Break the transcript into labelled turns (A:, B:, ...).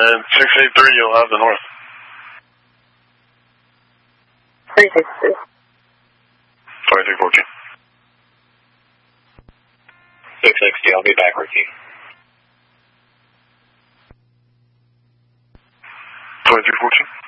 A: And 683, you'll have the north.
B: 360.
A: 2314.
C: 660, I'll be back with you.
A: 2314.